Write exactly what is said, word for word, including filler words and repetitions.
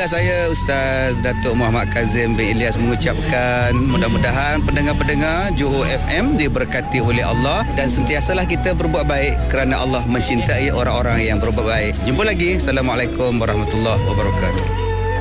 Inilah saya Ustaz Datuk Muhammad Kazim bin Ilyas mengucapkan mudah-mudahan pendengar-pendengar Johor F M diberkati oleh Allah dan sentiasalah kita berbuat baik kerana Allah mencintai orang-orang yang berbuat baik. Jumpa lagi. Assalamualaikum warahmatullahi wabarakatuh.